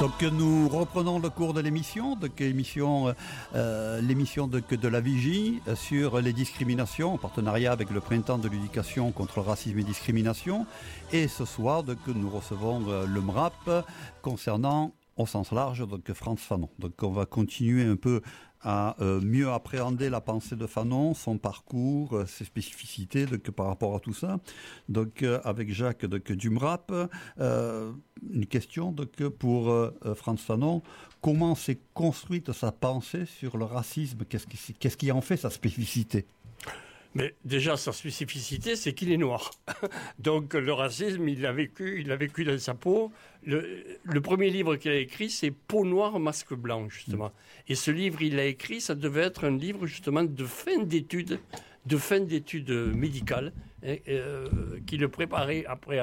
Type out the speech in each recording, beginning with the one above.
Donc nous reprenons le cours de l'émission, l'émission de la Vigie sur les discriminations en partenariat avec le Printemps de l'éducation contre le racisme et discrimination. Et ce soir, nous recevons le MRAP concernant au sens large Frantz Fanon. Donc on va continuer un peu à mieux appréhender la pensée de Fanon, son parcours, ses spécificités par rapport à tout ça. Donc avec Jacques du MRAP, une question pour Frantz Fanon, comment s'est construite sa pensée sur le racisme? Qu'est-ce qui en fait sa spécificité? Mais déjà, sa spécificité, c'est qu'il est noir. Donc, le racisme, il l'a vécu dans sa peau. Le premier livre qu'il a écrit, c'est Peau noire, masque blanc, justement. Et ce livre, il l'a écrit, ça devait être un livre, justement, de fin d'études médicales, qui le préparait après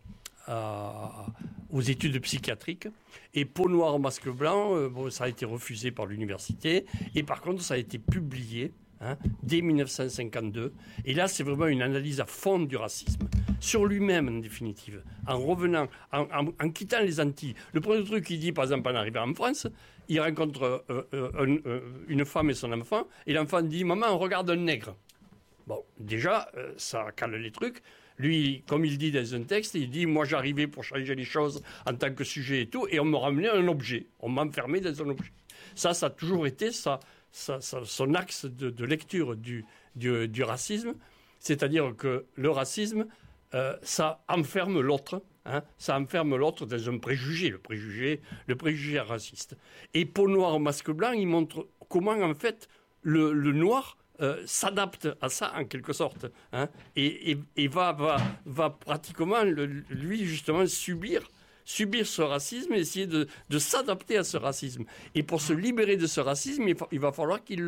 aux études psychiatriques. Et Peau noire, masque blanc, ça a été refusé par l'université. Et par contre, ça a été publié, dès 1952. Et là, c'est vraiment une analyse à fond du racisme, sur lui-même, en définitive, en revenant, en quittant les Antilles. Le premier truc qu'il dit, par exemple, en arrivant en France, il rencontre une femme et son enfant, et l'enfant dit « Maman, on regarde un nègre ». Bon, déjà, ça cale les trucs. Lui, comme il dit dans un texte, il dit « Moi, j'arrivais pour changer les choses en tant que sujet et tout, et on me ramenait un objet. On m'enfermait dans un objet. » Ça a toujours été son axe de lecture du racisme, c'est-à-dire que le racisme, ça enferme l'autre, ça enferme l'autre dans un préjugé, le préjugé raciste. Et Peau noire, masque blanc, il montre comment en fait le noir s'adapte à ça en quelque sorte, et va pratiquement lui justement subir ce racisme et essayer de s'adapter à ce racisme. Et pour se libérer de ce racisme, il va falloir qu'il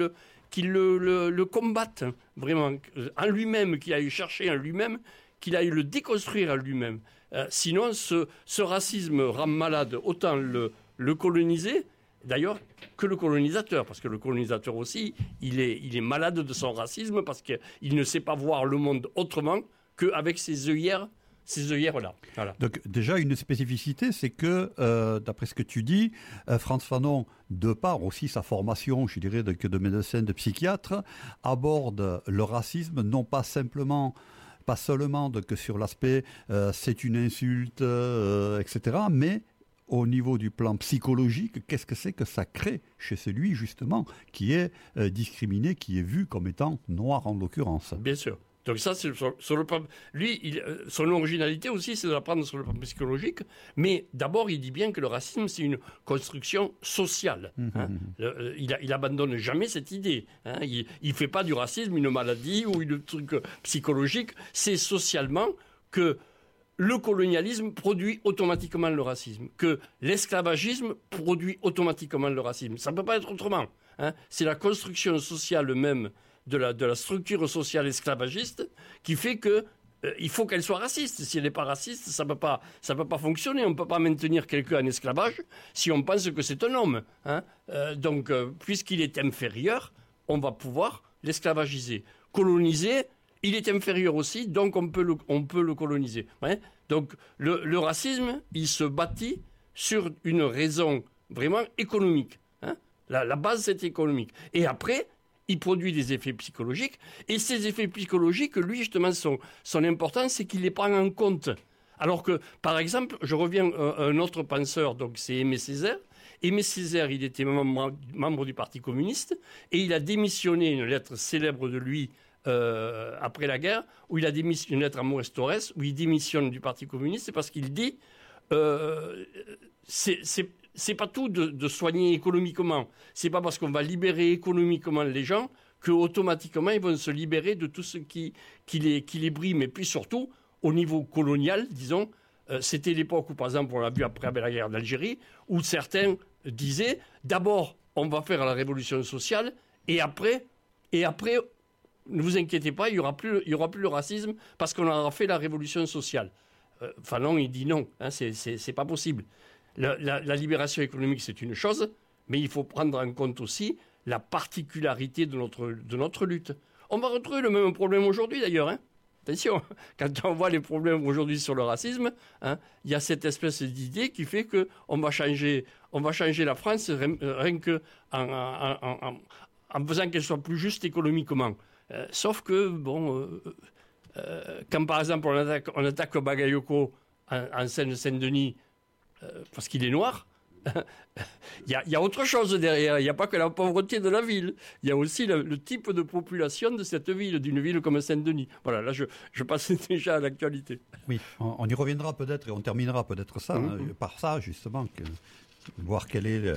le combatte, vraiment, en lui-même, qu'il aille chercher en lui-même, qu'il aille le déconstruire en lui-même. Sinon, ce racisme rend malade autant le colonisé, d'ailleurs, que le colonisateur, parce que le colonisateur aussi, il est malade de son racisme, parce qu'il ne sait pas voir le monde autrement qu'avec ses œillères, là. Voilà. Donc déjà une spécificité, c'est que d'après ce que tu dis, Frantz Fanon, de par aussi sa formation, je dirais, de médecin, de psychiatre, aborde le racisme non pas seulement que sur l'aspect c'est une insulte, etc., mais au niveau du plan psychologique, qu'est-ce que c'est que ça crée chez celui justement qui est discriminé, qui est vu comme étant noir en l'occurrence? Bien sûr. Donc ça, c'est sur le plan... Lui, son originalité aussi, c'est de l'apprendre sur le plan psychologique. Mais d'abord, il dit bien que le racisme, c'est une construction sociale. Il abandonne jamais cette idée. Il fait pas du racisme une maladie ou une truc psychologique. C'est socialement que le colonialisme produit automatiquement le racisme, que l'esclavagisme produit automatiquement le racisme. Ça ne peut pas être autrement. C'est la construction sociale même de la structure sociale esclavagiste qui fait que il faut qu'elle soit raciste. Si elle n'est pas raciste, ça peut pas fonctionner. On peut pas maintenir quelqu'un en esclavage si on pense que c'est un homme. Donc, puisqu'il est inférieur, on va pouvoir l'esclavagiser. Coloniser, il est inférieur aussi, donc on peut le coloniser. Donc, le racisme, il se bâtit sur une raison vraiment économique. La base, c'est économique. Et après, il produit des effets psychologiques, et ces effets psychologiques, lui, justement, son importance, c'est qu'il les prend en compte. Alors que, par exemple, je reviens à un autre penseur, donc c'est Aimé Césaire. Aimé Césaire, il était membre du Parti communiste, et il a démissionné, une lettre célèbre de lui, après la guerre, où il a démissionné, une lettre à Maurice Thorez, où il démissionne du Parti communiste, c'est parce qu'il dit, c'est pas tout de soigner économiquement. C'est pas parce qu'on va libérer économiquement les gens que automatiquement ils vont se libérer de tout ce qui les brime. Et puis surtout, au niveau colonial, disons, c'était l'époque où, par exemple, on l'a vu après la guerre d'Algérie, où certains disaient, d'abord, on va faire la révolution sociale, et après, ne vous inquiétez pas, il y aura plus le racisme parce qu'on aura fait la révolution sociale. Fanon, il dit non, c'est pas possible. La libération économique, c'est une chose, mais il faut prendre en compte aussi la particularité de notre lutte. On va retrouver le même problème aujourd'hui, d'ailleurs. attention, quand on voit les problèmes aujourd'hui sur le racisme, hein, il y a cette espèce d'idée qui fait qu'on va changer la France rien que en faisant qu'elle soit plus juste économiquement. Sauf que, quand par exemple on attaque Bagayoko en Seine-Saint-Denis parce qu'il est noir, il y a autre chose derrière. Il n'y a pas que la pauvreté de la ville. Il y a aussi le type de population de cette ville, d'une ville comme Saint-Denis. Voilà, là je passe déjà à l'actualité. Oui, on y reviendra peut-être et on terminera peut-être ça, par ça justement. Voir quelle est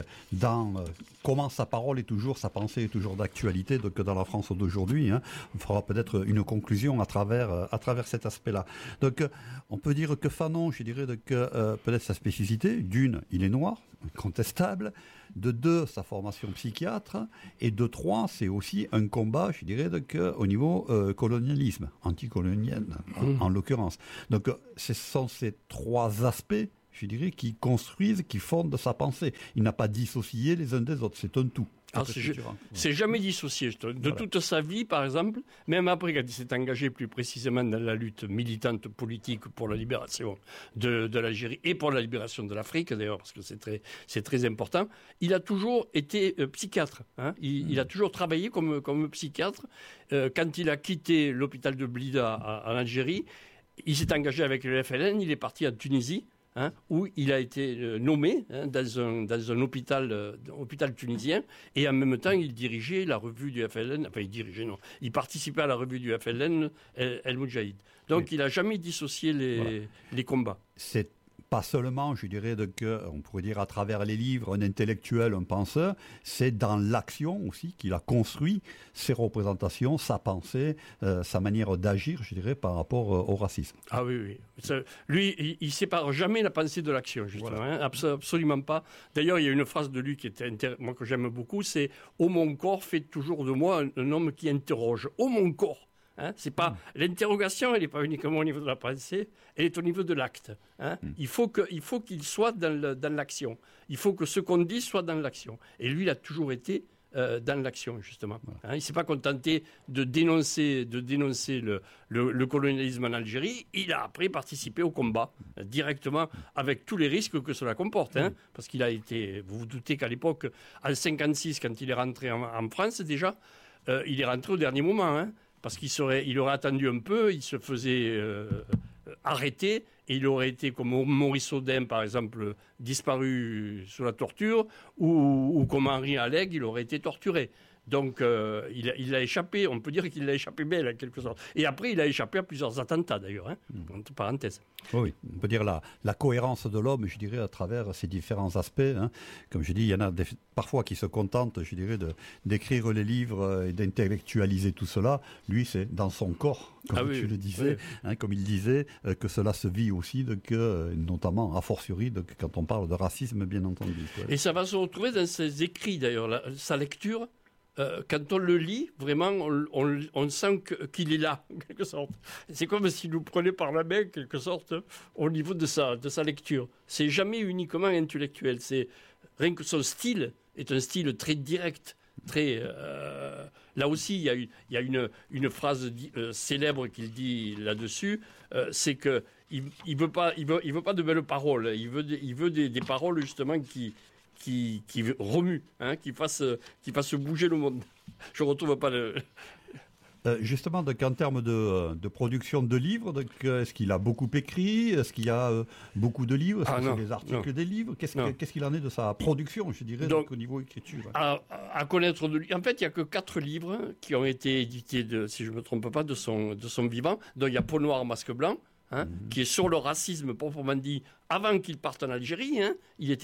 comment sa parole est toujours, sa pensée est toujours d'actualité que dans la France d'aujourd'hui. On fera peut-être une conclusion à travers cet aspect-là. Donc, on peut dire que Fanon, je dirais que peut-être sa spécificité, d'une, il est noir, incontestable. De deux, sa formation psychiatre. Et de trois, c'est aussi un combat, je dirais, au niveau colonialisme, anticolonial en l'occurrence. Donc, ce sont ces trois aspects, je dirais, qui construisent, qui fondent sa pensée. Il n'a pas dissocié les uns des autres, c'est un tout. C'est jamais dissocié. De toute sa vie, par exemple, même après quand il s'est engagé plus précisément dans la lutte militante politique pour la libération de l'Algérie et pour la libération de l'Afrique, d'ailleurs, parce que c'est très important, il a toujours été psychiatre. Il a toujours travaillé comme psychiatre. Quand il a quitté l'hôpital de Blida en Algérie, il s'est engagé avec le FLN, il est parti en Tunisie, où il a été nommé dans un hôpital tunisien, et en même temps il dirigeait la revue du FLN, il participait à la revue du FLN, El Moudjahid. Donc il n'a jamais dissocié les combats. C'est pas seulement, je dirais, on pourrait dire à travers les livres, un intellectuel, un penseur, c'est dans l'action aussi qu'il a construit ses représentations, sa pensée, sa manière d'agir, je dirais, par rapport au racisme. Ah oui. Lui, il sépare jamais la pensée de l'action, justement. Absolument pas. D'ailleurs, il y a une phrase de lui qui était moi que j'aime beaucoup, c'est « Oh mon corps fait toujours de moi un homme qui interroge. Oh mon corps ». C'est pas l'interrogation, elle n'est pas uniquement au niveau de la pensée, elle est au niveau de l'acte. Il faut qu'il soit dans l'action. Il faut que ce qu'on dit soit dans l'action. Et lui, il a toujours été dans l'action, justement. Il ne s'est pas contenté de dénoncer le colonialisme en Algérie. Il a après participé au combat directement, avec tous les risques que cela comporte. Parce qu'il a été, vous vous doutez qu'à l'époque, en 1956, quand il est rentré en France déjà, il est rentré au dernier moment. Parce il aurait attendu un peu, il se faisait arrêter, et il aurait été comme Maurice Audin, par exemple, disparu sous la torture, ou comme Henri Alleg, il aurait été torturé. Donc il a échappé, on peut dire qu'il a échappé belle en quelque sorte. Et après, il a échappé à plusieurs attentats d'ailleurs, entre parenthèses. Oui, on peut dire la cohérence de l'homme, je dirais, à travers ces différents aspects. Comme je dis, il y en a parfois qui se contentent, je dirais, d'écrire les livres et d'intellectualiser tout cela. Lui, c'est dans son corps, comme tu le disais, comme il disait, que cela se vit aussi, notamment, a fortiori, quand on parle de racisme, bien entendu. Et ça va se retrouver dans ses écrits, d'ailleurs, sa lecture. Quand on le lit, vraiment, on sent qu'il est là, en quelque sorte. C'est comme s'il nous prenait par la main, en quelque sorte, au niveau de sa lecture. C'est jamais uniquement intellectuel. Rien que son style est un style très direct, très... Là aussi, il y a une phrase célèbre qu'il dit là-dessus, c'est que il veut pas de belles paroles. Il veut des paroles justement qui remue, qui fasse bouger le monde. Je ne retrouve pas le... Justement, en termes de production de livres, est-ce qu'il a beaucoup écrit? Est-ce qu'il y a beaucoup de livres? Est-ce que c'est des articles des livres? Qu'est-ce qu'il en est de sa production, je dirais, au niveau écriture? À connaître de lui. En fait, il n'y a que 4 livres qui ont été édités, si je ne me trompe pas, de son vivant. Donc il y a Peau noire, masque blanc, qui est sur le racisme proprement dit, avant qu'il parte en Algérie. Il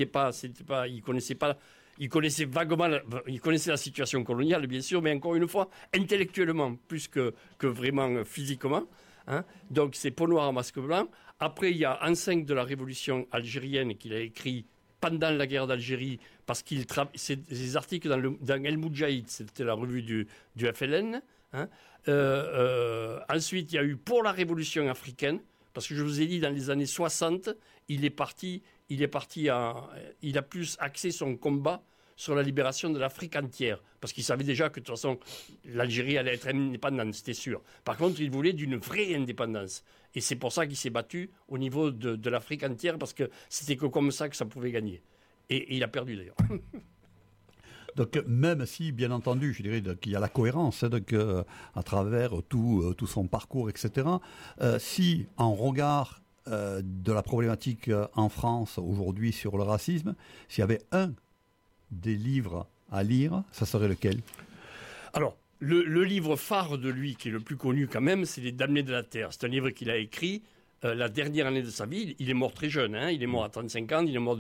connaissait vaguement, il connaissait la situation coloniale, bien sûr, mais encore une fois, intellectuellement, plus que vraiment physiquement. Donc c'est Peau noire, masque blanc. Après, il y a Enceinte de la révolution algérienne qu'il a écrit pendant la guerre d'Algérie, parce qu'il c'est des articles dans El Moudjahid, c'était la revue du FLN. Ensuite, il y a eu Pour la révolution africaine, parce que je vous ai dit, dans les années 60, il a plus axé son combat sur la libération de l'Afrique entière, parce qu'il savait déjà que de toute façon, l'Algérie allait être indépendante, c'était sûr. Par contre, il voulait d'une vraie indépendance. Et c'est pour ça qu'il s'est battu au niveau de l'Afrique entière, parce que c'était que comme ça que ça pouvait gagner. Et il a perdu d'ailleurs. Donc, même si, bien entendu, je dirais qu'il y a la cohérence à travers tout son parcours, etc., si, en regard de la problématique en France aujourd'hui sur le racisme, s'il y avait un des livres à lire, ça serait lequel ? Alors, le livre phare de lui, qui est le plus connu quand même, c'est Les Damnés de la Terre. C'est un livre qu'il a écrit la dernière année de sa vie. Il est mort très jeune, hein, il est mort à 35 ans, il est mort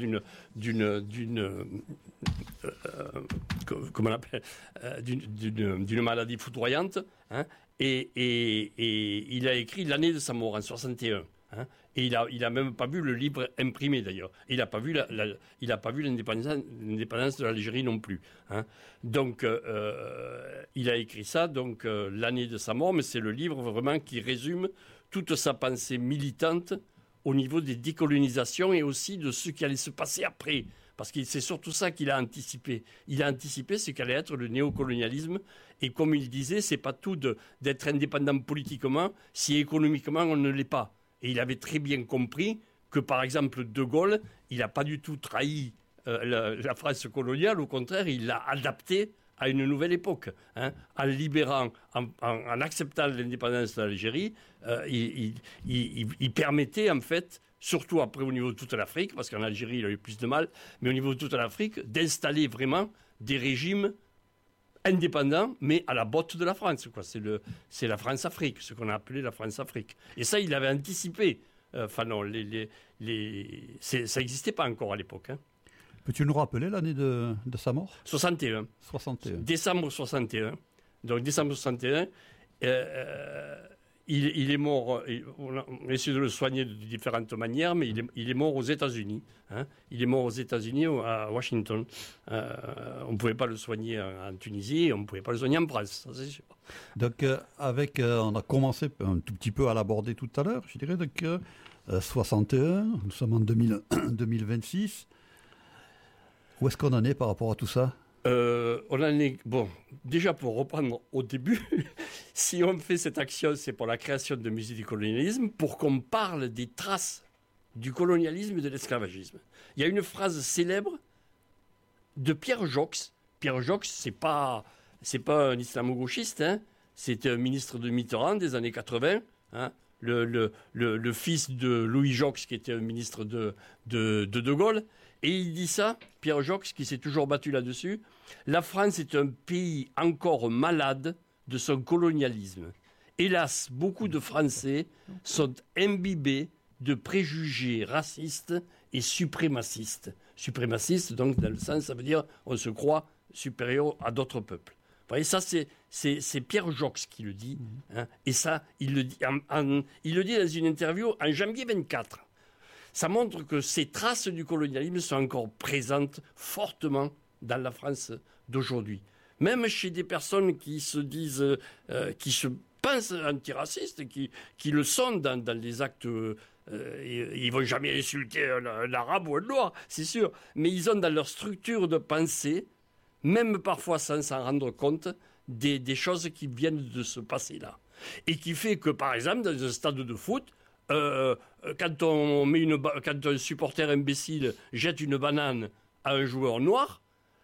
comment on appelle, d'une maladie foudroyante, hein, et il a écrit l'année de sa mort, en 61. Hein, et il a même pas vu le livre imprimé d'ailleurs. Il n'a pas vu l'indépendance de l'Algérie non plus. Hein. Donc il a écrit ça donc l'année de sa mort, mais c'est le livre vraiment qui résume toute sa pensée militante au niveau des décolonisations et aussi de ce qui allait se passer après. Parce que c'est surtout ça qu'il a anticipé. Il a anticipé ce qu'allait être le néocolonialisme. Et comme il disait, c'est pas tout d'être indépendant politiquement si économiquement on ne l'est pas. Et il avait très bien compris que, par exemple, De Gaulle, il n'a pas du tout trahi la France coloniale. Au contraire, il l'a adapté à une nouvelle époque. Hein. En libérant, en acceptant l'indépendance de l'Algérie, il permettait, en fait, surtout après au niveau de toute l'Afrique, parce qu'en Algérie, il a eu plus de mal, mais au niveau de toute l'Afrique, d'installer vraiment des régimes indépendants, mais à la botte de la France. Quoi. C'est la France-Afrique, ce qu'on a appelé la France-Afrique. Et ça, il avait anticipé. Enfin non, ça n'existait pas encore à l'époque. Hein. Peux-tu nous rappeler l'année de sa mort ? 61. Décembre 61. Donc décembre 61, il est mort. On a essayé de le soigner de différentes manières, mais il est mort aux États-Unis. Hein. Il est mort aux États-Unis, à Washington. On ne pouvait pas le soigner en Tunisie, on ne pouvait pas le soigner en France, ça c'est sûr. Donc on a commencé un tout petit peu à l'aborder tout à l'heure, je dirais, donc 61, nous sommes en 2026. Où est-ce qu'on en est par rapport à tout ça ? On en est, bon, déjà pour reprendre au début, si on fait cette action, c'est pour la création de musée du colonialisme, pour qu'on parle des traces du colonialisme et de l'esclavagisme. Il y a une phrase célèbre de Pierre Joxe. Pierre Joxe, c'est pas un islamo-gauchiste, hein, c'est un ministre de Mitterrand des années 80, hein, le fils de Louis Joxe, qui était un ministre de Gaulle. Et il dit ça, Pierre Joxe, qui s'est toujours battu là-dessus, la France est un pays encore malade de son colonialisme. Hélas, beaucoup de Français sont imbibés de préjugés racistes et suprémacistes. Suprémacistes, donc, dans le sens, ça veut dire on se croit supérieur à d'autres peuples. Vous voyez, ça, c'est Pierre Joxe qui le dit. Hein, et ça, il le dit dans une interview en janvier 24. Ça montre que ces traces du colonialisme sont encore présentes fortement dans la France d'aujourd'hui. Même chez des personnes qui se disent, qui se pensent antiracistes, qui le sont dans les actes. Ils ne vont jamais insulter un arabe ou un noir, c'est sûr. Mais ils ont dans leur structure de pensée, même parfois sans s'en rendre compte, des choses qui viennent de se passer là. Et qui fait que, par exemple, dans un stade de foot, quand un supporter imbécile jette une banane à un joueur noir,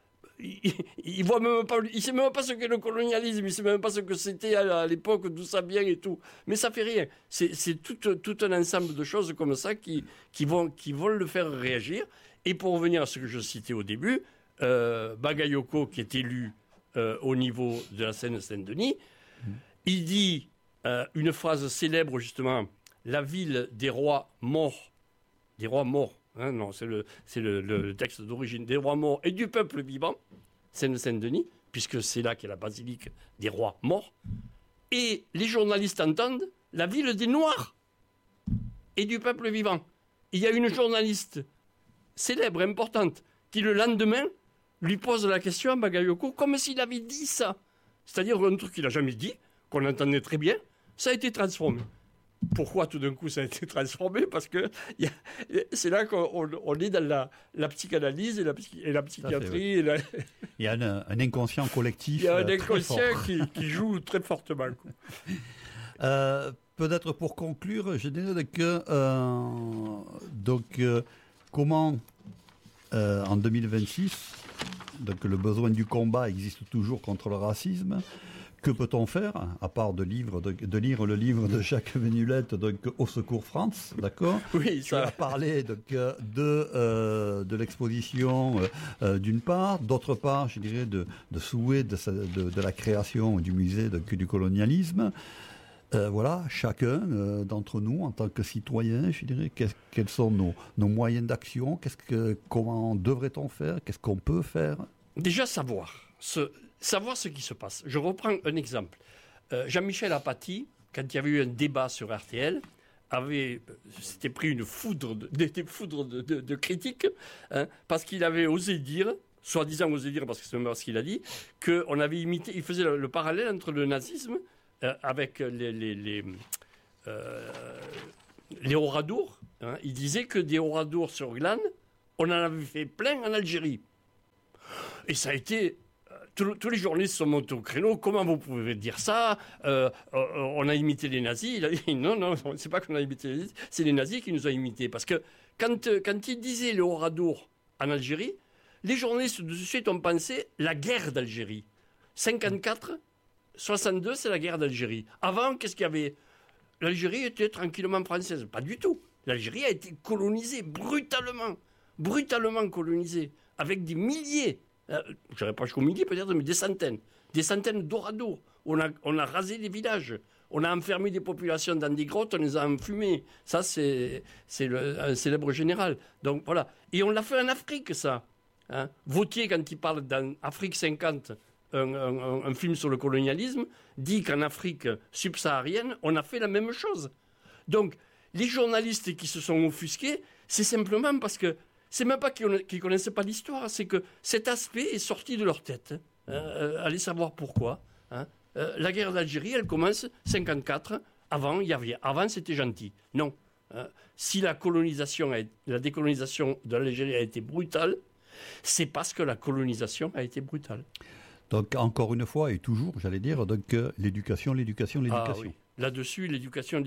il voit même pas, il sait même pas ce qu'est le colonialisme, il sait même pas ce que c'était à l'époque, d'où ça vient et tout. Mais ça fait rien. C'est tout un ensemble de choses comme ça qui vont le faire réagir. Et pour revenir à ce que je citais au début, Bagayoko, qui est élu au niveau de la Seine-Saint-Denis, il dit une phrase célèbre justement. La ville des rois morts, hein, non, c'est le texte d'origine, des rois morts et du peuple vivant, Seine-Saint-Denis, puisque c'est là qu'est la basilique des rois morts, et les journalistes entendent la ville des noirs et du peuple vivant. Il y a une journaliste célèbre, importante, qui le lendemain lui pose la question à Bagayoko, comme s'il avait dit ça. C'est-à-dire un truc qu'il n'a jamais dit, qu'on entendait très bien, ça a été transformé. Pourquoi tout d'un coup ça a été transformé? Parce que c'est là qu'on est dans la psychanalyse et la psychiatrie. Il y a un inconscient collectif. Il y a un inconscient qui joue très fortement. Peut-être pour conclure, je dirais que comment en 2026, donc le besoin du combat existe toujours contre le racisme. Que peut-on faire, à part de lire le livre de Jacques Venulette, donc Au Secours France, d'accord? Oui, ça a parlé de l'exposition d'une part, d'autre part, je dirais de souhait de la création du musée du colonialisme. Voilà, chacun d'entre nous, en tant que citoyen, je dirais, quels sont nos moyens d'action, comment devrait-on faire, qu'est-ce qu'on peut faire? Déjà savoir ce qui se passe. Je reprends un exemple. Jean-Michel Apathy, quand il y avait eu un débat sur RTL, s'était pris des foudres de critiques, hein, parce qu'il avait osé dire, soi-disant osé dire, parce que c'est même pas ce qu'il a dit, qu'on avait imité, il faisait le parallèle entre le nazisme avec les Oradours. Hein. Il disait que des Oradours sur Glane, on en avait fait plein en Algérie. Et ça a été... Tous les journalistes sont montés au créneau. Comment vous pouvez dire ça? On a imité les nazis. Il a dit non, c'est pas qu'on a imité les nazis, c'est les nazis qui nous ont imités. Parce que quand il disait le Oradour en Algérie, les journalistes de suite ont pensé la guerre d'Algérie. 54, 62, c'est la guerre d'Algérie. Avant, qu'est-ce qu'il y avait? L'Algérie était tranquillement française. Pas du tout. L'Algérie a été colonisée brutalement colonisée, avec des milliers. Je n'irai pas jusqu'au millier peut-être, mais des centaines d'oradours. On a rasé des villages, on a enfermé des populations dans des grottes, on les a enfumées. Ça, c'est un célèbre général. Donc voilà. Et on l'a fait en Afrique, ça. Hein. Vautier, quand il parle dans Afrique 50, un film sur le colonialisme, dit qu'en Afrique subsaharienne, on a fait la même chose. Donc, les journalistes qui se sont offusqués, c'est simplement parce que c'est même pas qu'ils ne connaissent pas l'histoire, c'est que cet aspect est sorti de leur tête. Allez savoir pourquoi. Hein. La guerre d'Algérie, elle commence 54. Avant, c'était gentil. Non. Si la décolonisation de l'Algérie a été brutale, c'est parce que la colonisation a été brutale. Donc, encore une fois, et toujours, j'allais dire, donc, l'éducation. Ah, oui. Là-dessus, l'éducation.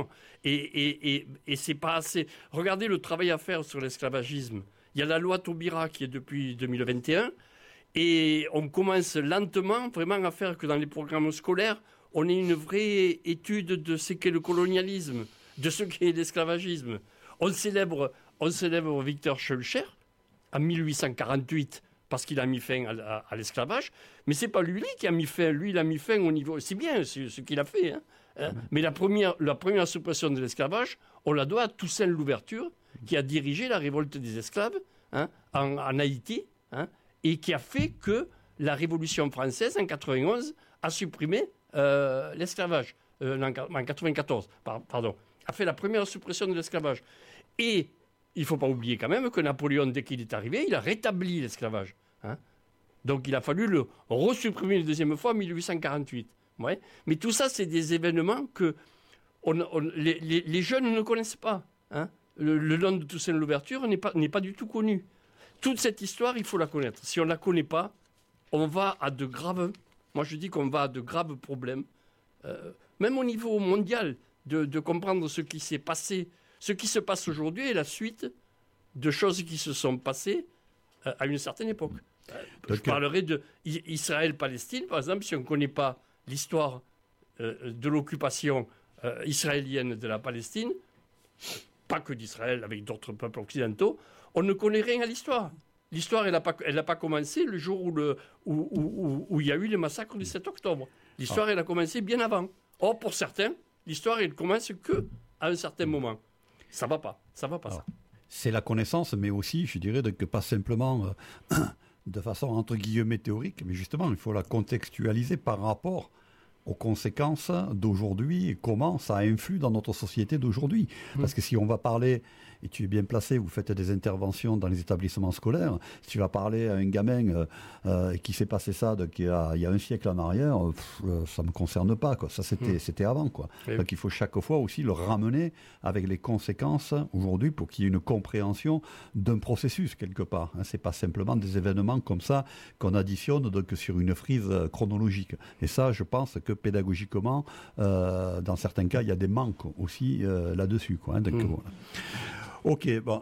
Et c'est pas assez. Regardez le travail à faire sur l'esclavagisme. Il y a la loi Taubira qui est depuis 2021 et on commence lentement vraiment à faire que dans les programmes scolaires, on ait une vraie étude de ce qu'est le colonialisme, de ce qu'est l'esclavagisme. On célèbre Victor Schœlcher en 1848 parce qu'il a mis fin à l'esclavage, mais c'est pas lui qui a mis fin. Lui, il a mis fin au niveau... C'est bien ce qu'il a fait, hein. Mais la première suppression de l'esclavage, on la doit à Toussaint Louverture, qui a dirigé la révolte des esclaves en Haïti, hein, et qui a fait que la Révolution française, en 91, a supprimé l'esclavage. En 94, pardon. A fait la première suppression de l'esclavage. Et il ne faut pas oublier quand même que Napoléon, dès qu'il est arrivé, il a rétabli l'esclavage. Hein. Donc il a fallu le resupprimer une deuxième fois en 1848. Ouais. Mais tout ça, c'est des événements que les jeunes ne connaissent pas. Hein. Le nom de Toussaint Louverture n'est pas du tout connu. Toute cette histoire, il faut la connaître. Si on ne la connaît pas, on va à de graves... Moi, je dis qu'on va à de graves problèmes. Même au niveau mondial, de comprendre ce qui s'est passé. Ce qui se passe aujourd'hui est la suite de choses qui se sont passées à une certaine époque. Je parlerai d'Israël-Palestine, par exemple, si on ne connaît pas l'histoire de l'occupation israélienne de la Palestine, pas que d'Israël, avec d'autres peuples occidentaux, on ne connaît rien à l'histoire. L'histoire, elle n'a pas commencé le jour où il y a eu les massacres du 7 octobre. L'histoire, elle a commencé bien avant. Or, pour certains, l'histoire, elle commence qu'à un certain moment. Ça va pas ça. C'est la connaissance, mais aussi, je dirais, que pas simplement de façon entre guillemets théorique, mais justement, il faut la contextualiser par rapport aux conséquences d'aujourd'hui et comment ça influe dans notre société d'aujourd'hui. Parce que si on va parler, et tu es bien placé, vous faites des interventions dans les établissements scolaires, si tu vas parler à un gamin qui s'est passé ça il y a un siècle en arrière, ça ne me concerne pas, quoi. Ça, c'était avant, quoi. Oui. Donc il faut chaque fois aussi le ramener avec les conséquences aujourd'hui pour qu'il y ait une compréhension d'un processus quelque part. Ce n'est pas simplement des événements comme ça qu'on additionne donc, sur une frise chronologique. Et ça, je pense que pédagogiquement, dans certains cas, il y a des manques aussi là-dessus, quoi. Donc, voilà. Ok, bon,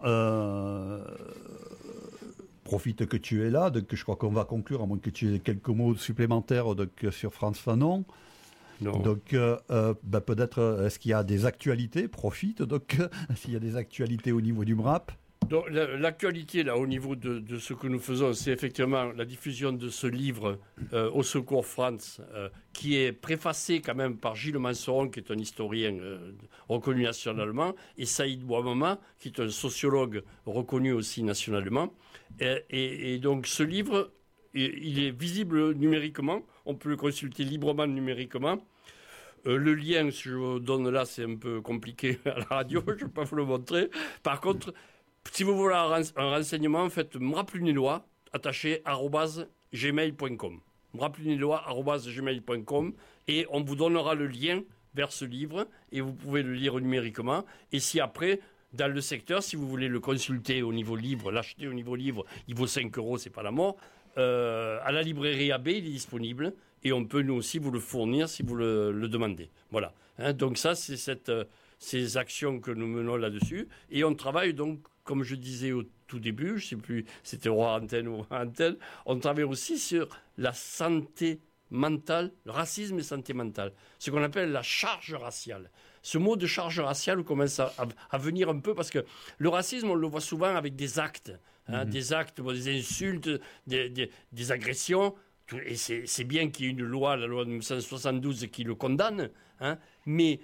profite que tu es là, donc je crois qu'on va conclure, à moins que tu aies quelques mots supplémentaires donc, sur Frantz Fanon. Non. Donc, peut-être, est-ce qu'il y a des actualités? Profite, donc, s'il y a des actualités au niveau du MRAP. Donc, l'actualité, là, au niveau de ce que nous faisons, c'est effectivement la diffusion de ce livre Au Secours France, qui est préfacé quand même par Gilles Manseron, qui est un historien reconnu nationalement, et Saïd Bouamama, qui est un sociologue reconnu aussi nationalement. Et donc, ce livre, il est visible numériquement. On peut le consulter librement numériquement. Le lien, si je vous donne là, c'est un peu compliqué à la radio, je ne vais pas vous le montrer. Par contre, si vous voulez un renseignement, faites mraplunélois, attaché, @gmail.com. mraplunélois@gmail.com, et on vous donnera le lien vers ce livre, et vous pouvez le lire numériquement. Et si après, dans le secteur, si vous voulez le consulter au niveau livre, l'acheter au niveau livre, il vaut 5 €, c'est pas la mort. À la librairie AB, il est disponible, et on peut nous aussi vous le fournir si vous le demandez. Voilà. Donc ça, c'est ces actions que nous menons là-dessus. Et on travaille donc, comme je disais au tout début, je ne sais plus, c'était hors antenne ou hors antenne, on travaille aussi sur la santé mentale, le racisme et santé mentale, ce qu'on appelle la charge raciale. Ce mot de charge raciale commence à venir un peu, parce que le racisme, on le voit souvent avec des actes, des actes, des insultes, des agressions, et c'est bien qu'il y ait une loi, la loi de 1972, qui le condamne, mais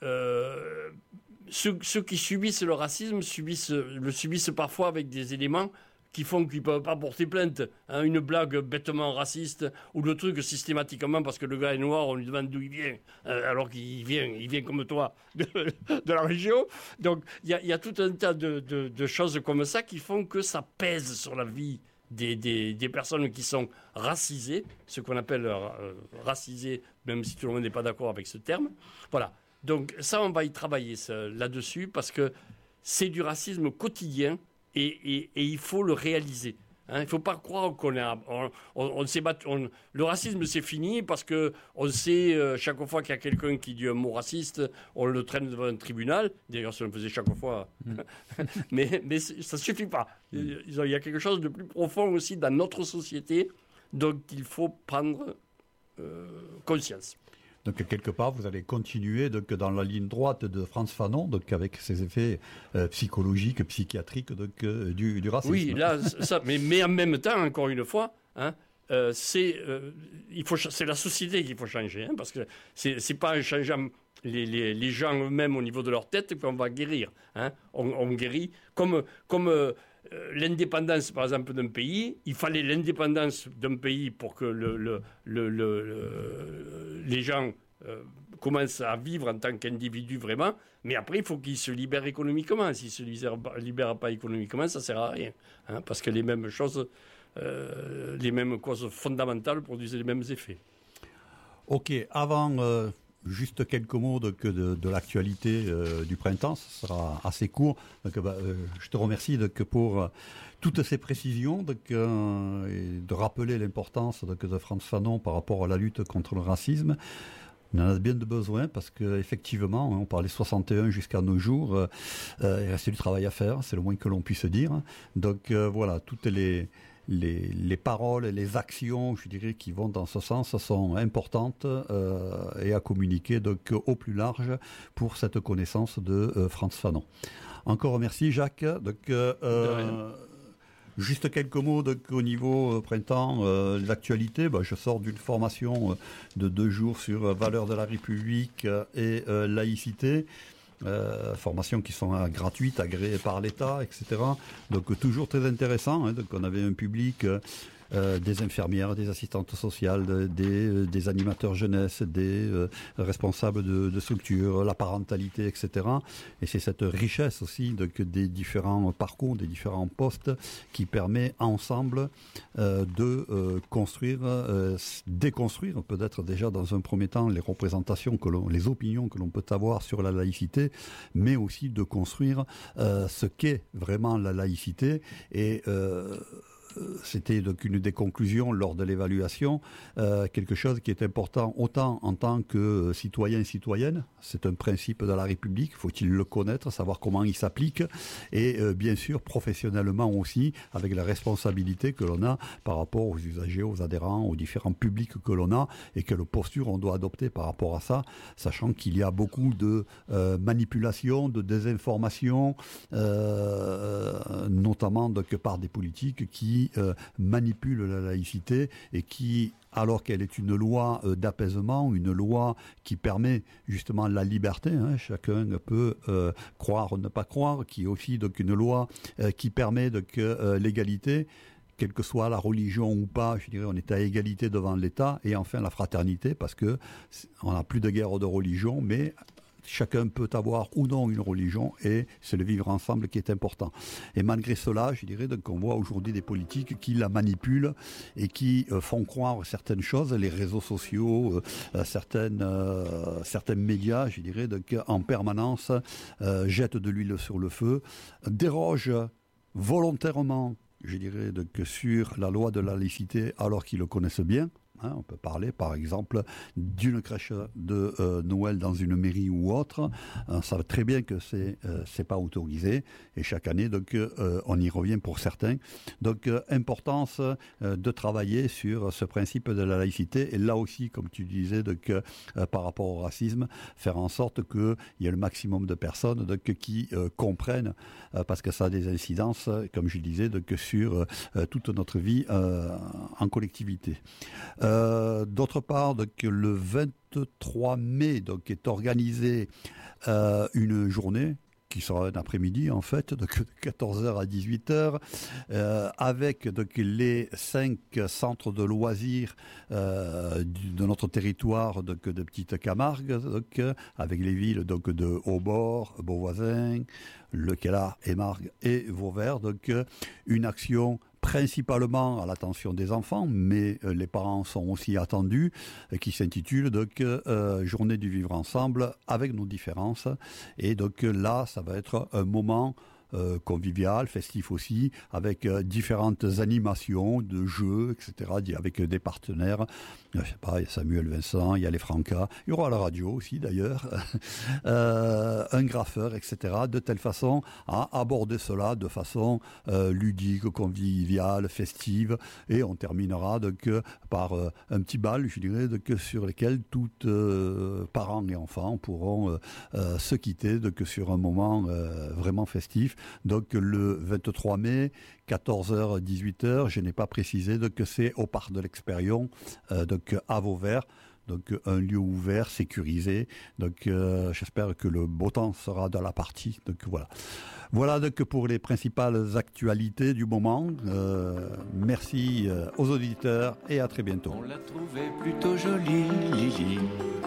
ceux qui subissent le racisme le subissent parfois avec des éléments qui font qu'ils ne peuvent pas porter plainte. Une blague bêtement raciste, ou le truc systématiquement parce que le gars est noir, on lui demande d'où il vient, alors qu'il vient comme toi de la région. Donc il y a tout un tas de choses comme ça qui font que ça pèse sur la vie des personnes qui sont racisées, ce qu'on appelle racisées, même si tout le monde n'est pas d'accord avec ce terme. Voilà. Donc ça, on va y travailler là-dessus, parce que c'est du racisme quotidien, et il faut le réaliser. Il ne faut pas croire on s'est battu. Le racisme, c'est fini, parce qu'on sait, chaque fois qu'il y a quelqu'un qui dit un mot raciste, on le traîne devant un tribunal. D'ailleurs, ça le faisait chaque fois. mais ça ne suffit pas. Il y a quelque chose de plus profond aussi dans notre société, dont il faut prendre conscience. Donc, quelque part, vous allez continuer donc, dans la ligne droite de Frantz Fanon, donc, avec ses effets psychologiques, psychiatriques donc, du racisme. Oui, là, ça, mais en même temps, encore une fois, c'est la société qu'il faut changer, parce que c'est pas en changeant les gens eux-mêmes au niveau de leur tête qu'on va guérir. On guérit comme l'indépendance, par exemple, d'un pays. Il fallait l'indépendance d'un pays pour que les gens commencent à vivre en tant qu'individus vraiment. Mais après, il faut qu'ils se libèrent économiquement. S'ils ne se libèrent pas économiquement, ça ne sert à rien. Parce que les mêmes choses, les mêmes causes fondamentales produisent les mêmes effets. Ok, avant... juste quelques mots de l'actualité du printemps, ce sera assez court. Donc, je te remercie pour toutes ces précisions et de rappeler l'importance de Frantz Fanon par rapport à la lutte contre le racisme. On en a bien de besoin, parce qu'effectivement, on parlait 61 jusqu'à nos jours, il reste du travail à faire, c'est le moins que l'on puisse dire. Donc voilà, toutes les paroles et les actions, je dirais, qui vont dans ce sens sont importantes et à communiquer donc, au plus large pour cette connaissance de Frantz Fanon. Encore merci Jacques. Donc, juste quelques mots donc, au niveau printemps, l'actualité. Je sors d'une formation de 2 jours sur valeurs de la République et laïcité. Formations qui sont gratuites, agréées par l'État, etc. Donc toujours très intéressant. Donc on avait un public des infirmières, des assistantes sociales, des animateurs jeunesse, des responsables de structures, la parentalité, etc. Et c'est cette richesse aussi des différents parcours, des différents postes qui permet ensemble de construire, déconstruire peut-être déjà dans un premier temps les représentations, les opinions que l'on peut avoir sur la laïcité, mais aussi de construire ce qu'est vraiment la laïcité. Et c'était donc une des conclusions lors de l'évaluation, quelque chose qui est important autant en tant que citoyen et citoyenne, c'est un principe de la République, faut-il le connaître, savoir comment il s'applique, et bien sûr professionnellement aussi, avec la responsabilité que l'on a par rapport aux usagers, aux adhérents, aux différents publics que l'on a, et quelle posture on doit adopter par rapport à ça, sachant qu'il y a beaucoup de manipulation, de désinformation, notamment donc, par des politiques qui manipule la laïcité et qui, alors qu'elle est une loi d'apaisement, une loi qui permet justement la liberté, chacun peut croire ou ne pas croire, qui est aussi donc une loi qui permet donc l'égalité, quelle que soit la religion ou pas, je dirais, on est à égalité devant l'État, et enfin la fraternité, parce que on n'a plus de guerre de religion, mais chacun peut avoir ou non une religion et c'est le vivre ensemble qui est important. Et malgré cela, je dirais qu'on voit aujourd'hui des politiques qui la manipulent et qui font croire certaines choses, les réseaux sociaux, certains médias, je dirais, en permanence jettent de l'huile sur le feu, dérogent volontairement, je dirais, sur la loi de la laïcité alors qu'ils le connaissent bien. On peut parler par exemple d'une crèche de Noël dans une mairie ou autre. On sait très bien que c'est pas autorisé et chaque année donc on y revient pour certains. Donc importance de travailler sur ce principe de la laïcité et là aussi comme tu disais donc par rapport au racisme, faire en sorte qu'il y ait le maximum de personnes donc, qui comprennent parce que ça a des incidences comme je disais donc sur toute notre vie en collectivité. D'autre part, donc, le 23 mai donc, est organisée une journée qui sera un après-midi en fait, de 14h à 18h, avec donc, les 5 centres de loisirs de notre territoire donc, de Petite Camargue, donc, avec les villes donc, de Hautbord, Beauvoisin, Le Quelard, Émargues et Vauvert. Donc une action principalement à l'attention des enfants, mais les parents sont aussi attendus, qui s'intitule donc Journée du vivre ensemble avec nos différences. Et donc là, ça va être un moment convivial, festif aussi, avec différentes animations de jeux, etc., avec des partenaires. Je sais pas, il y a Samuel Vincent, il y a les Francas, il y aura la radio aussi d'ailleurs, un graffeur, etc., de telle façon à aborder cela de façon ludique, conviviale, festive, et on terminera donc par un petit bal, je dirais, donc, sur lequel tous parents et enfants pourront se quitter donc, sur un moment vraiment festif. Donc le 23 mai, 14h, 18h, je n'ai pas précisé donc, que c'est au parc de l'Expérion, donc à Vauvert. Donc un lieu ouvert, sécurisé. Donc j'espère que le beau temps sera dans la partie. Donc voilà. Voilà donc pour les principales actualités du moment. Merci aux auditeurs et à très bientôt. On l'a trouvée plutôt jolie, Lily.